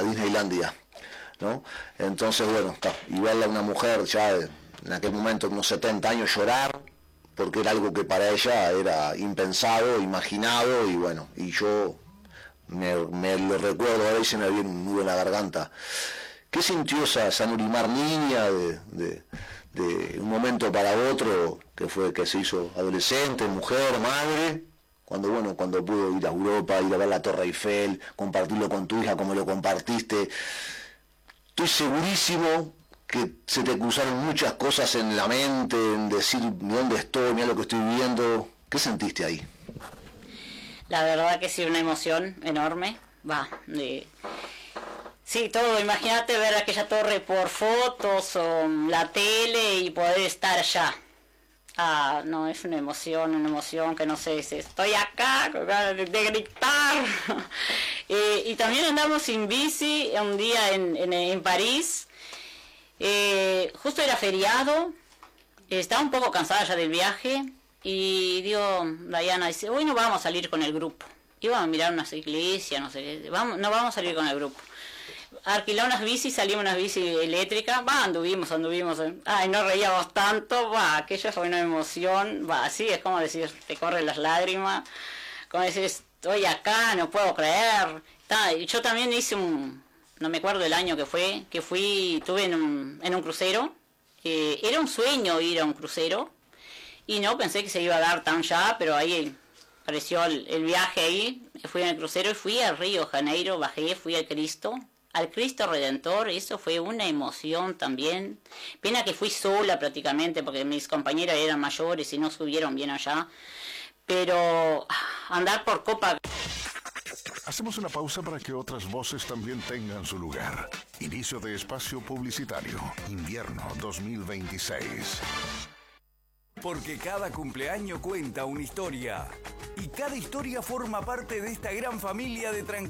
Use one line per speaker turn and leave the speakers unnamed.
a Disneylandia, ¿no? Entonces, bueno, y verla a una mujer ya en aquel momento, unos 70 años, llorar, porque era algo que para ella era impensado, imaginado, y bueno, y yo me lo recuerdo, ahora y se me viene un nudo en la garganta. ¿Qué sintió esa Nurimar niña de un momento para otro, que fue que se hizo adolescente, mujer, madre, cuando pudo ir a Europa, ir a ver la Torre Eiffel, compartirlo con tu hija como lo compartiste? Estoy segurísimo que se te cruzaron muchas cosas en la mente, en decir, ¿dónde estoy? Mira lo que estoy viendo. ¿Qué sentiste ahí?
La verdad que sí, una emoción enorme. Sí, todo. Imagínate ver aquella torre por fotos o la tele y poder estar allá. No, es una emoción que no sé, si estoy acá, con ganas de gritar. Y también andamos en bici un día en París. Justo era feriado, estaba un poco cansada ya del viaje y digo, Diana dice, hoy no vamos a salir con el grupo. Íbamos a mirar unas iglesias, no sé, no vamos a salir con el grupo. Alquilé unas bicis, salimos unas bicis eléctricas, anduvimos, no reíamos tanto, aquello fue una emoción, sí, es como decir, te corren las lágrimas, como decir, estoy acá, no puedo creer. Y yo también hice no me acuerdo el año que estuve en un crucero, era un sueño ir a un crucero, y no pensé que se iba a dar tan ya, pero ahí apareció el viaje ahí, fui en el crucero y fui a Río de Janeiro, bajé, fui al Cristo Redentor, eso fue una emoción también. Pena que fui sola prácticamente porque mis compañeras eran mayores y no subieron bien allá, pero andar por Copa.
Hacemos una pausa para que otras voces también tengan su lugar. Inicio de espacio publicitario, invierno 2026.
Porque cada cumpleaños cuenta una historia y cada historia forma parte de esta gran familia de tranquilidad.